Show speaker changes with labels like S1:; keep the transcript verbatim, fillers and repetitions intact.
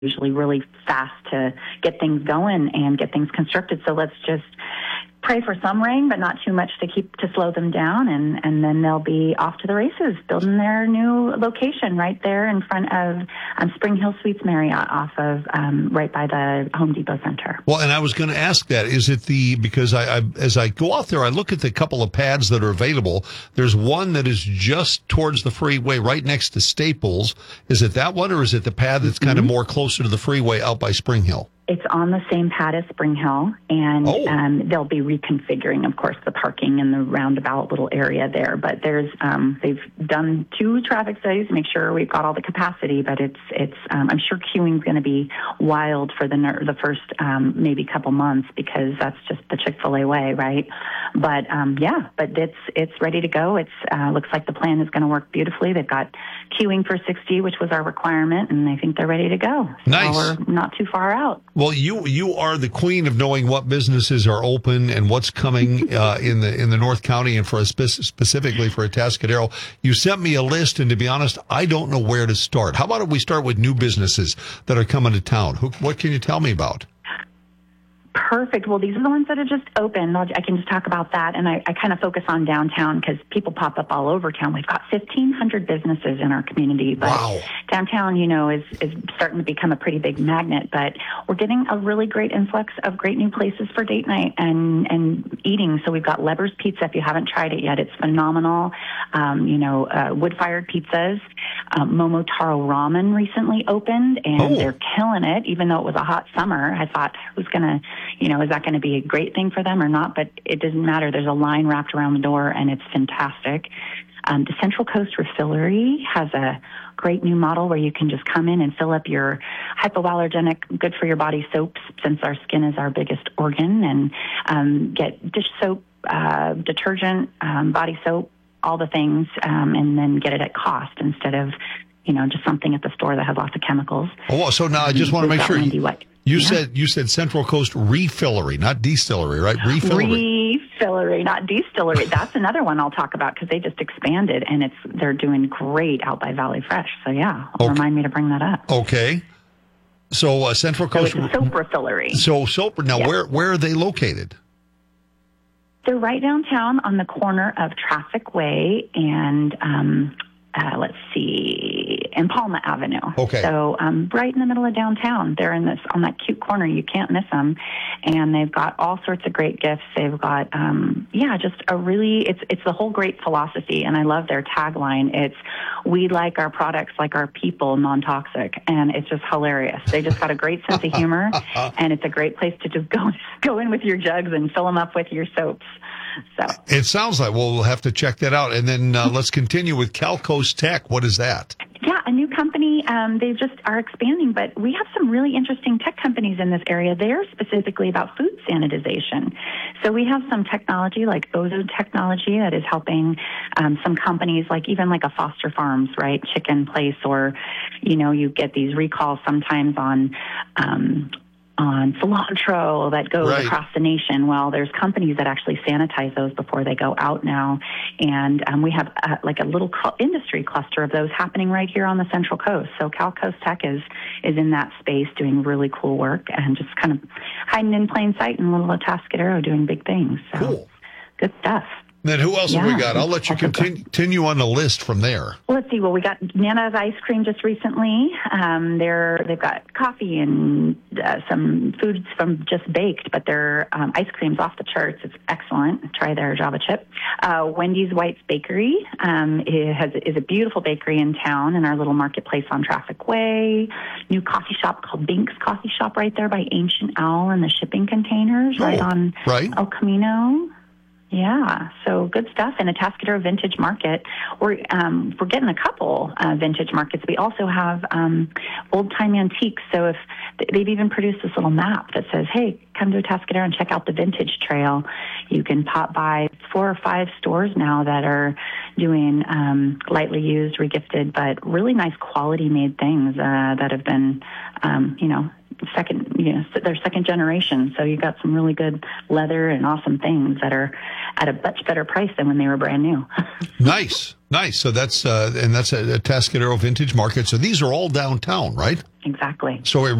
S1: usually really fast to get things going and get things constructed. So let's just pray for some rain, but not too much to keep to slow them down, and, and then they'll be off to the races, building their new location right there in front of um, Spring Hill Suites Marriott, off of um, right by the Home Depot Center.
S2: Well, and I was going to ask that, is it the, because I, I as I go out there, I look at the couple of pads that are available. There's one that is just towards the freeway, right next to Staples. Is it that one, or is it the pad that's mm-hmm. kind of more closer to the freeway out by Spring Hill?
S1: It's on the same pad as Spring Hill, and
S2: oh.
S1: um, they'll be reconfiguring, of course, the parking in the roundabout little area there. But there's um, they've done two traffic studies to make sure we've got all the capacity. But it's it's um, I'm sure queuing's going to be wild for the the first um, maybe couple months, because that's just the Chick-fil-A way, right? But um, yeah, but it's it's ready to go. It's uh, looks like the plan is going to work beautifully. They've got queuing for sixty, which was our requirement, and I think they're ready to go.
S2: Nice.
S1: So we're not too far out.
S2: Well, you you are the queen of knowing what businesses are open and what's coming uh, in the in the North County, and for a spe- specifically for Atascadero. You sent me a list, and to be honest, I don't know where to start. How about if we start with new businesses that are coming to town? Who, what can you tell me about?
S1: Perfect. Well, these are the ones that have just opened. I'll, I can just talk about that. And I, I kind of focus on downtown because people pop up all over town. We've got fifteen hundred businesses in our community. But
S2: wow.
S1: Downtown, you know, is, is starting to become a pretty big magnet. But we're getting a really great influx of great new places for date night and, and eating. So we've got Leber's Pizza. If you haven't tried it yet, it's phenomenal. Um, you know, uh, wood-fired pizzas. Um, Momotaro Ramen recently opened, and
S2: oh.
S1: they're killing it. Even though it was a hot summer, I thought, who's going to... You know, is that going to be a great thing for them or not? But it doesn't matter. There's a line wrapped around the door, and it's fantastic. Um, the Central Coast Refillery has a great new model where you can just come in and fill up your hypoallergenic, good for your body soaps, since our skin is our biggest organ, and um, get dish soap, uh, detergent, um, body soap, all the things, um, and then get it at cost instead of, you know, just something at the store that has lots of chemicals.
S2: Oh, so now I just want to make sure. You, you
S1: yeah.
S2: said you said Central Coast Refillery, not distillery, right? Refillery.
S1: Refillery, not distillery. That's another one I'll talk about because they just expanded, and it's they're doing great out by Valley Fresh. So yeah,
S2: okay.
S1: Remind me to bring that up.
S2: Okay. So uh, Central Coast.
S1: So it's a soap refillery.
S2: So soap. Now,
S1: yeah.
S2: where where are they located?
S1: They're right downtown on the corner of Traffic Way and um, uh, let's see, and Palma Avenue.
S2: Okay.
S1: So um, right in the middle of downtown. They're in this on that cute corner. You can't miss them. And they've got all sorts of great gifts. They've got, um, yeah, just a really, it's it's the whole great philosophy. And I love their tagline. It's, we like our products like our people, non-toxic. And it's just hilarious. They just got a great sense of humor. And it's a great place to just go, go in with your jugs and fill them up with your soaps. So
S2: it sounds like we'll have to check that out. And then uh, let's continue with CalCoast Tech. What is that?
S1: Yeah, a new company. Um, they just are expanding, but we have some really interesting tech companies in this area. They're specifically about food sanitization. So we have some technology like ozone technology that is helping um, some companies, like even like a Foster Farms, right, chicken place, or, you know, you get these recalls sometimes on um on cilantro that goes
S2: right.
S1: across the nation. Well, there's companies that actually sanitize those before they go out now. And um, we have uh, like a little cl- industry cluster of those happening right here on the Central Coast. So CalCoast Tech is, is in that space doing really cool work and just kind of hiding in plain sight in little Atascadero doing big things. So
S2: cool.
S1: Good stuff.
S2: Then who else
S1: yeah.
S2: have we got? I'll let you continue, continue on the list from there.
S1: Well, let's see. Well, we got Nana's Ice Cream just recently. Um, they're, they've got coffee and uh, some foods from just baked, but their um, ice cream's off the charts. It's excellent. Try their Java chip. Uh, Wendy's White's Bakery um, it has, is a beautiful bakery in town in our little marketplace on Traffic Way. New coffee shop called Bink's Coffee Shop right there by Ancient Owl and the shipping containers
S2: oh,
S1: right on
S2: right.
S1: El Camino. Yeah, so good stuff. And Atascadero Vintage Market, we're um, we're getting a couple uh, vintage markets. We also have um, old time antiques. So if they've even produced this little map that says, "Hey, come to Atascadero and check out the Vintage Trail." You can pop by four or five stores now that are doing um, lightly used, regifted, but really nice quality made things uh, that have been, um, you know. second, you know, they're second generation. So you got some really good leather and awesome things that are at a much better price than when they were brand new.
S2: Nice, nice. So that's uh, and that's a, a Atascadero Vintage Market. So these are all downtown, right?
S1: Exactly.
S2: So it